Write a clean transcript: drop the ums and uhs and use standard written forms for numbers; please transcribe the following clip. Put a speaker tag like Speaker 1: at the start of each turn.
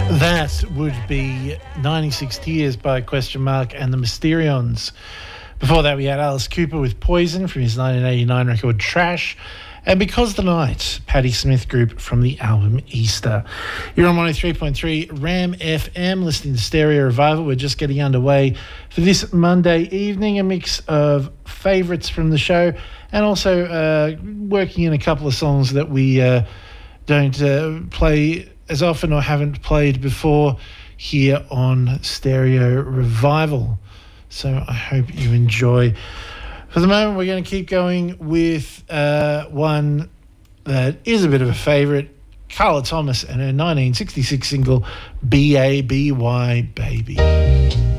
Speaker 1: That would be 96 Tears by Question Mark and the Mysterions. Before that, we had Alice Cooper with Poison from his 1989 record Trash. And Because the Night, Patti Smith Group from the album Easter. You're on 103.3 Ram FM, listening to Stereo Revival. We're just getting underway for this Monday evening, a mix of favourites from the show and also working in a couple of songs that we don't play as often or haven't played before here on Stereo Revival. So I hope you enjoy. For the moment, we're going to keep going with one that is a bit of a favourite, Carla Thomas and her 1966 single, B.A.B.Y. Baby.